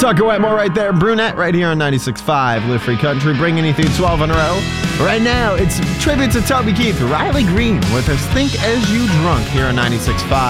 Tucker Wetmore right there. Brunette right here on 96.5. Live Free Country, bringing you through 12 in a row. Right now, it's tribute to Toby Keith. Riley Green with his Think As You Drunk here on 96.5.